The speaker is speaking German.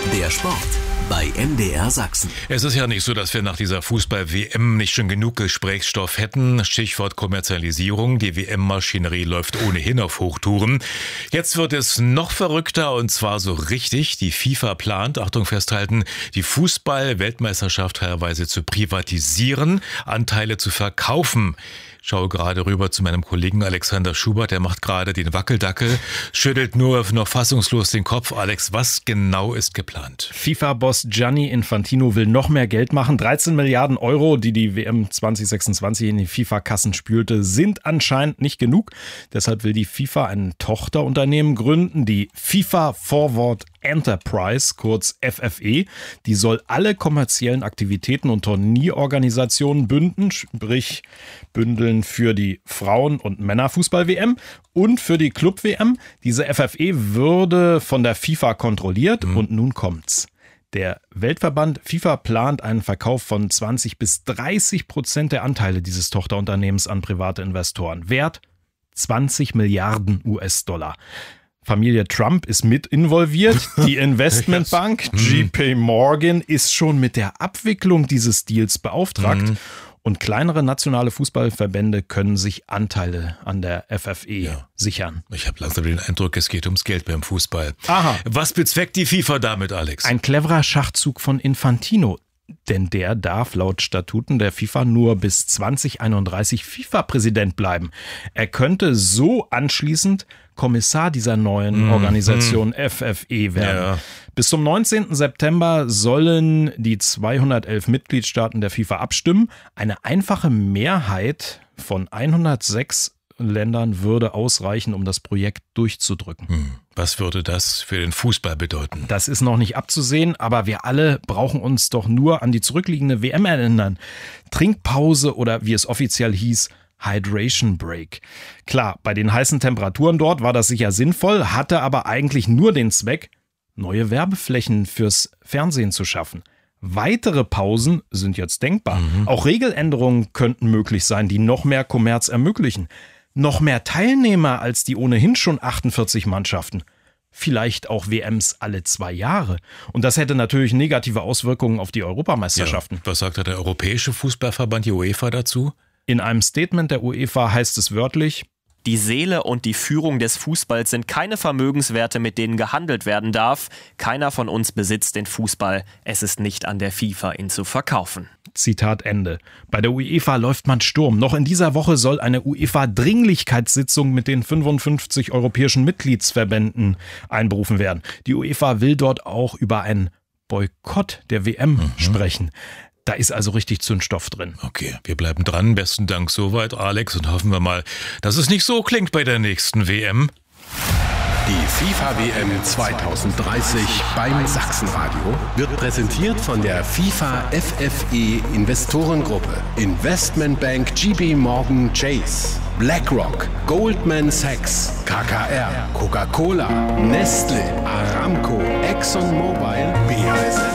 Der Sport bei MDR Sachsen. Es ist ja nicht so, dass wir nach dieser Fußball-WM nicht schon genug Gesprächsstoff hätten. Stichwort Kommerzialisierung. Die WM-Maschinerie läuft ohnehin auf Hochtouren. Jetzt wird es noch verrückter und zwar so richtig. Die FIFA plant, Achtung festhalten, die Fußball-Weltmeisterschaft teilweise zu privatisieren, Anteile zu verkaufen. Schaue gerade rüber zu meinem Kollegen Alexander Schubert, der macht gerade den Wackeldackel, schüttelt nur noch fassungslos den Kopf. Alex, was genau ist geplant? FIFA-Boss Gianni Infantino will noch mehr Geld machen. 13 Milliarden Euro, die die WM 2026 in die FIFA-Kassen spülte, sind anscheinend nicht genug. Deshalb will die FIFA ein Tochterunternehmen gründen, die FIFA Forward Enterprise, kurz FFE. Die soll alle kommerziellen Aktivitäten und Turnierorganisationen bündeln für die Frauen- und Männerfußball-WM und für die Club-WM. Diese FFE würde von der FIFA kontrolliert und nun kommt's. Der Weltverband FIFA plant einen Verkauf von 20-30% der Anteile dieses Tochterunternehmens an private Investoren. Wert 20 Milliarden US-Dollar. Familie Trump ist mit involviert. Die Investmentbank JP Morgan ist schon mit der Abwicklung dieses Deals beauftragt. Und kleinere nationale Fußballverbände können sich Anteile an der FFE sichern. Ich habe langsam den Eindruck, es geht ums Geld beim Fußball. Aha. Was bezweckt die FIFA damit, Alex? Ein cleverer Schachzug von Infantino. Denn der darf laut Statuten der FIFA nur bis 2031 FIFA-Präsident bleiben. Er könnte so anschließend Kommissar dieser neuen Organisation FFE werden. Ja. Bis zum 19. September sollen die 211 Mitgliedstaaten der FIFA abstimmen. Eine einfache Mehrheit von 106 Ländern würde ausreichen, um das Projekt durchzudrücken. Was würde das für den Fußball bedeuten? Das ist noch nicht abzusehen, aber wir alle brauchen uns doch nur an die zurückliegende WM erinnern. Trinkpause oder wie es offiziell hieß, Hydration Break. Klar, bei den heißen Temperaturen dort war das sicher sinnvoll, hatte aber eigentlich nur den Zweck, neue Werbeflächen fürs Fernsehen zu schaffen. Weitere Pausen sind jetzt denkbar. Auch Regeländerungen könnten möglich sein, die noch mehr Kommerz ermöglichen. Noch mehr Teilnehmer als die ohnehin schon 48 Mannschaften. Vielleicht auch WMs alle 2 Jahre. Und das hätte natürlich negative Auswirkungen auf die Europameisterschaften. Ja, was sagt der Europäische Fußballverband, die UEFA, dazu? In einem Statement der UEFA heißt es wörtlich: Die Seele und die Führung des Fußballs sind keine Vermögenswerte, mit denen gehandelt werden darf. Keiner von uns besitzt den Fußball. Es ist nicht an der FIFA, ihn zu verkaufen. Zitat Ende. Bei der UEFA läuft man Sturm. Noch in dieser Woche soll eine UEFA-Dringlichkeitssitzung mit den 55 europäischen Mitgliedsverbänden einberufen werden. Die UEFA will dort auch über einen Boykott der WM sprechen. Da ist also richtig Zündstoff drin. Okay, wir bleiben dran. Besten Dank soweit, Alex. Und hoffen wir mal, dass es nicht so klingt bei der nächsten WM. Die FIFA-WM 2030 beim Sachsenradio wird präsentiert von der FIFA FFE Investorengruppe, Investmentbank JP Morgan Chase, BlackRock, Goldman Sachs, KKR, Coca-Cola, Nestle, Aramco, ExxonMobil, BASF.